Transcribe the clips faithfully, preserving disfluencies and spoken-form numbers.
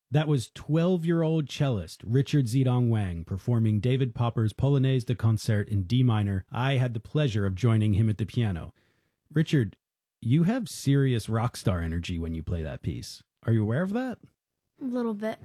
That was twelve-year-old cellist Richard Zedong Wang performing David Popper's Polonaise de Concert in D minor. I had the pleasure of joining him at the piano. Richard, you have serious rock star energy when you play that piece. Are you aware of that? A little bit.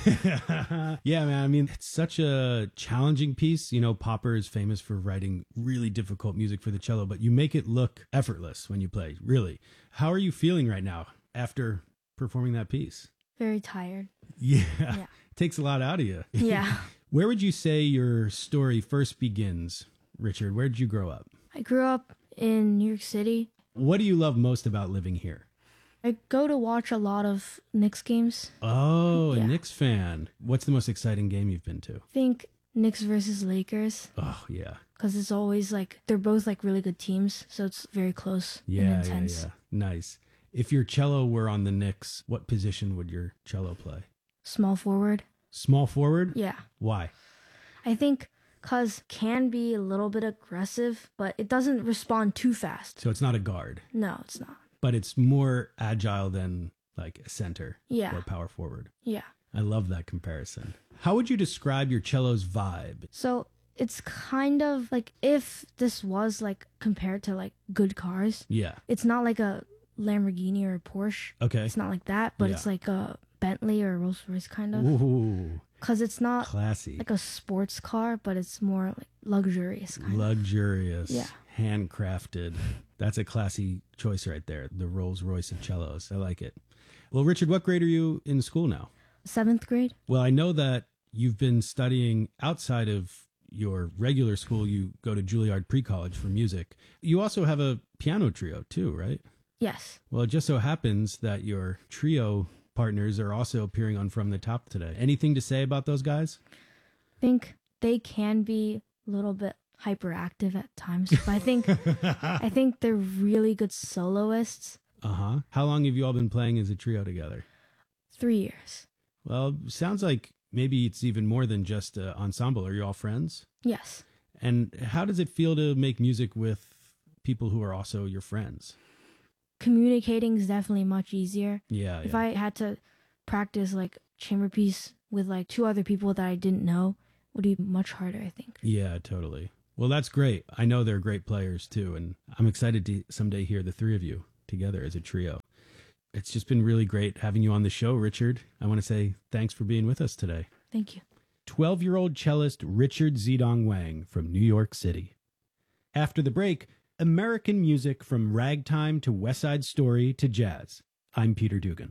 Yeah, man. I mean, it's such a challenging piece. You know, Popper is famous for writing really difficult music for the cello, but you make it look effortless when you play, really. How are you feeling right now after performing that piece? Very tired. Yeah. Yeah. It takes a lot out of you. Yeah. Where would you say your story first begins, Richard? Where did you grow up? I grew up in New York City. What do you love most about living here? I go to watch a lot of Knicks games. Oh, a Yeah. Knicks fan. What's the most exciting game you've been to? I think Knicks versus Lakers, Oh, yeah. because it's always like, they're both like really good teams, so it's very close and Yeah, yeah, intense. yeah. Nice. If your cello were on the Knicks, what position would your cello play? Small forward. Small forward? Yeah. Why? I think because can be a little bit aggressive, but it doesn't respond too fast. So it's not a guard, No, it's not. but it's more agile than like a center Yeah. or power forward. Yeah. I love that comparison. How would you describe your cello's vibe? So it's kind of like if this was like compared to like good cars, Yeah. it's not like a Lamborghini or a Porsche. Okay. It's not like that, but Yeah. it's like a Bentley or a Rolls Royce kind of. Ooh, Because it's not classy. like a sports car, but it's more like luxurious kind of. Luxurious. Yeah. Handcrafted. That's a classy choice right there. The Rolls Royce of cellos. I like it. Well, Richard, what grade are you in school now? Seventh grade? Well, I know that you've been studying outside of your regular school. You go to Juilliard Pre-College for music. You also have a piano trio too, right? Yes. Well, it just so happens that your trio partners are also appearing on From the Top today. Anything to say about those guys? I think they can be a little bit hyperactive at times, but I think I think they're really good soloists. Uh-huh. How long have you all been playing as a trio together? Three years. Well, sounds like maybe it's even more than just an ensemble. Are you all friends? Yes. And how does it feel to make music with people who are also your friends? Communicating is definitely much easier. Yeah, If yeah. I had to practice like chamber piece with like two other people that I didn't know, it would be much harder, I think. Yeah, totally. Well, that's great. I know they're great players too, and I'm excited to someday hear the three of you together as a trio. It's just been really great having you on the show, Richard. I want to say thanks for being with us today. Thank you. twelve-year-old cellist Richard Zedong Wang from New York City. After the break, American music from ragtime to West Side Story to jazz. I'm Peter Dugan.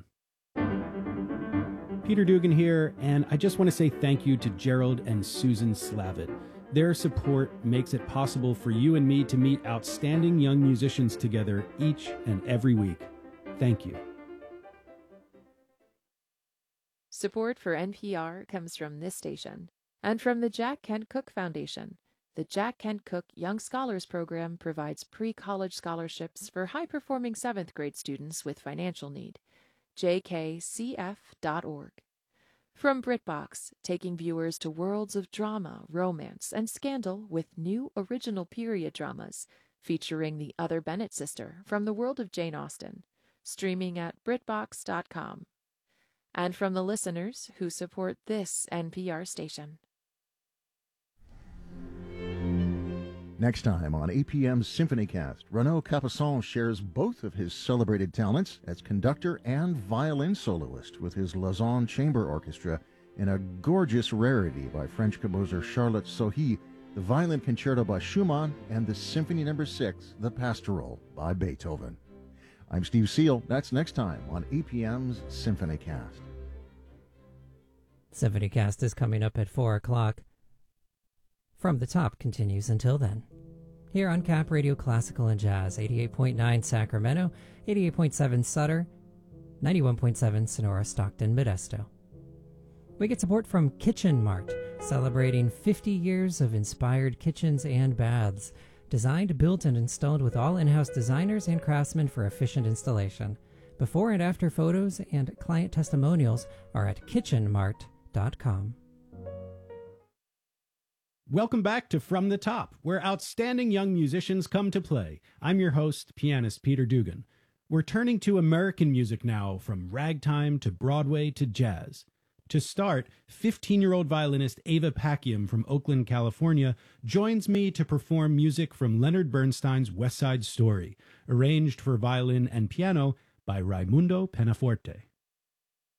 Peter Dugan here, and I just want to say thank you to Gerald and Susan Slavitt. Their support makes it possible for you and me to meet outstanding young musicians together each and every week. Thank you. Support for N P R comes from this station and from the Jack Kent Cooke Foundation. The Jack Kent Cooke Young Scholars Program provides pre-college scholarships for high-performing seventh grade students with financial need. j k c f dot org. From BritBox, taking viewers to worlds of drama, romance, and scandal with new original period dramas featuring the other Bennett sister from the world of Jane Austen. Streaming at britbox dot com. And from the listeners who support this N P R station. Next time on A P M's SymphonyCast, Renaud Capuçon shares both of his celebrated talents as conductor and violin soloist with his Lausanne Chamber Orchestra in a gorgeous rarity by French composer Charlotte Sohi, the Violin Concerto by Schumann, and the Symphony Number six, The Pastoral by Beethoven. I'm Steve Seal. That's next time on A P M's SymphonyCast. SymphonyCast is coming up at four o'clock. From the Top continues until then. Here on Cap Radio Classical and Jazz, eighty-eight point nine Sacramento, eighty-eight point seven Sutter, ninety-one point seven Sonora Stockton Modesto. We get support from Kitchen Mart, celebrating fifty years of inspired kitchens and baths, designed, built, and installed with all in-house designers and craftsmen for efficient installation. Before and after photos and client testimonials are at kitchen mart dot com. Welcome back to From the Top, where outstanding young musicians come to play. I'm your host, pianist Peter Dugan. We're turning to American music now, from ragtime to Broadway to jazz. To start, fifteen-year-old violinist Ava Packiam from Oakland, California, joins me to perform music from Leonard Bernstein's West Side Story, arranged for violin and piano by Raimundo Penaforte.